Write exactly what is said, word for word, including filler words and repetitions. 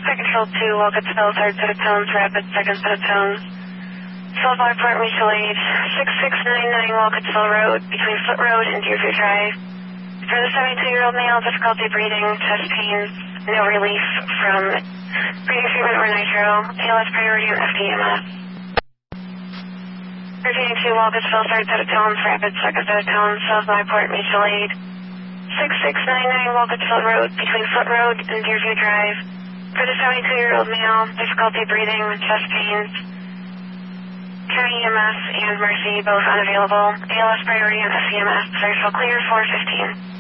Second hold two, Walcott spell, third set of tones, rapid, second set of tones. Sullivan Port Mutual Aid, six six nine nine Walcottsville Road, between Foot Road and Deerview Drive. For the seventy-two-year-old male, difficulty breathing, chest pains, no relief from breathing treatment or nitro, A L S priority on F D M S. Repeating two, Walcottsville, third set of tones, rapid, second set of tones, Sullivan Port Mutual Aid, six six nine nine Walcottsville Road, between Foot Road and Deerview Drive. For the seventy-two-year-old male, difficulty breathing, chest pains, County E M S and Mercy, both unavailable. A L S priority on F C M S. Surgical clear, four fifteen.